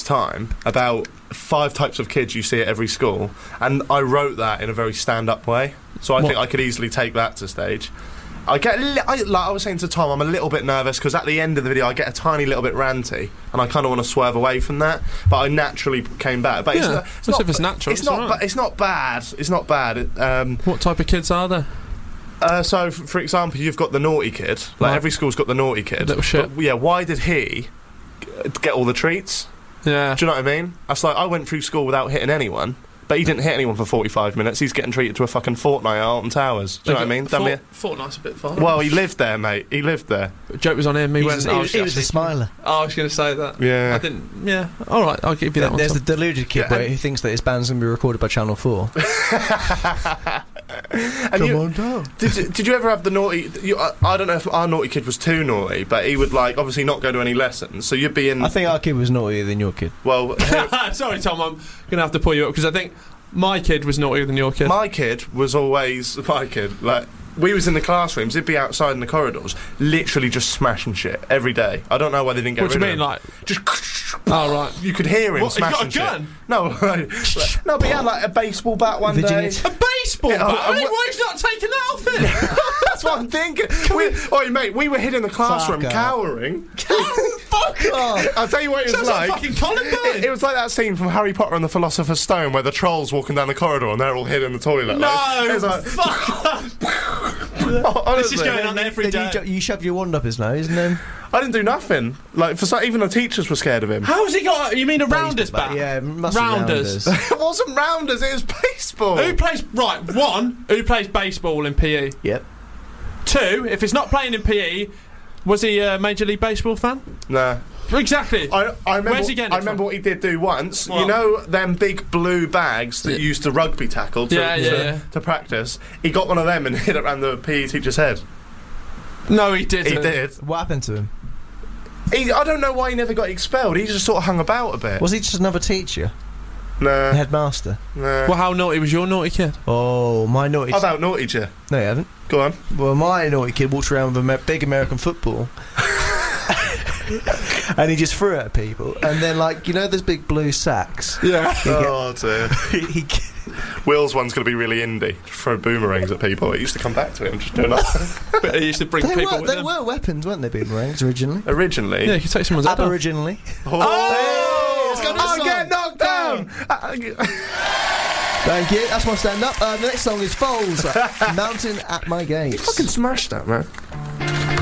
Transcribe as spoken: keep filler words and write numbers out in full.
time about five types of kids you see at every school, and I wrote that in a very stand-up way, so I what? think I could easily take that to stage. I get, a li- I, like I was saying to Tom, I'm a little bit nervous because at the end of the video I get a tiny little bit ranty, and I kind of want to swerve away from that. But I naturally came back. But Yeah, it's, not, it's that's not. if it's natural, It's it's not. all Ba- right. it's not bad. It's not bad. It, um, What type of kids are there? uh, so, f- for example, you've got the naughty kid. Like Right. every school's got the naughty kid. Little shit. But, yeah. Why did he g- get all the treats? Yeah. Do you know what I mean? That's like I went through school without hitting anyone. But he didn't hit anyone for forty-five minutes. He's getting treated to a fucking fortnight at Alton Towers. Do you know what I mean? Done me a- Fortnight's a bit far. well, he lived there, mate. He lived there. Joke was on him. He He went. was, I he was, was, he was a smiler. I was going to say that. Yeah. I didn't. Yeah. All right. I'll give you that one. There's Tom. the deluded kid Yeah, where, who thinks that his band's going to be recorded by Channel four. And you- on down. Did you, did you ever have the naughty? You, I, I don't know if our naughty kid was too naughty, but he would like obviously not go to any lessons. So you'd be in. I think our kid was naughtier than your kid. well, Sorry, Tom. I'm going to have to pull you up because I think my kid was naughtier than your kid. my kid was always my kid. Like we was in the classrooms, he'd be outside in the corridors, literally just smashing shit every day. I don't know why they didn't get what do rid you of mean, him. like? Just. Oh right. You could hear him What, he got smashing a shit. gun? No, no, but he had like a baseball bat one Virginia day. T- A baseball Yeah, bat. and I mean, what- why he's not taking that off then? That's what I'm thinking. We, oh, mate, we were hid in the classroom Fuck off. cowering. Fuck off. I'll tell you what it was Sounds like. like fucking Colin It, Byrne. it was like that scene from Harry Potter and the Philosopher's Stone where the troll's walking down the corridor and they're all hid in the toilet. No. Like, it was like, Fuck. oh, honestly, This is going on every Then you, day. ju- you shoved your wand up his nose and then... I didn't do nothing. Like for some, even the teachers were scared of him. How's he got? You mean a rounders bat? Yeah, it must be Rounders. rounders. It wasn't rounders. It was baseball. Who plays right? One, who plays baseball in P E? Yep. Two, if it's not playing in P E, was he a Major League Baseball fan? Nah. Exactly. I, I remember. Where's he getting it I remember from? what he did do once. What? You know them big blue bags that Yeah. you used to rugby tackle to, Yeah, yeah, to, yeah. to practice. He got one of them and hit it around the P E teacher's head. No, he didn't. He did. What happened to him? He, I don't know why he never got expelled. He just sort of hung about a bit. Was he just another teacher? Nah, Headmaster? nah. Well, how naughty was your naughty kid? Oh, my naughty... I've out naughtied you. No, you haven't. Go on. Well, my naughty kid walked around with a Amer- big American football. And he just threw it at people. And then, like, you know those big blue sacks? Yeah. Oh dear. he, he, Will's one's going to be really indie. Throw boomerangs at people. It used to come back to him just doing that. But he used to bring they people were, with they him. were weapons, weren't they, boomerangs, originally? Originally. Yeah, you could take someone's head off. Aboriginally. Oh, Let's go to the I'll song. get knocked down. Thank you, that's my stand-up. Uh, the next song is Foals, Mountain at My Gates. Fucking smashed that, man.